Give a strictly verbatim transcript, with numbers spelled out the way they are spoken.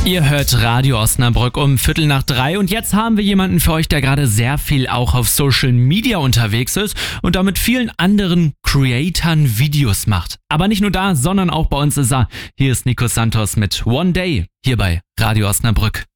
Ihr hört Radio Osnabrück um Viertel nach drei und jetzt haben wir jemanden für euch, der gerade sehr viel auch auf Social Media unterwegs ist und da mit vielen anderen Creatoren Videos macht. Aber nicht nur da, sondern auch bei uns ist er. Hier ist Nico Santos mit One Day, hier bei Radio Osnabrück.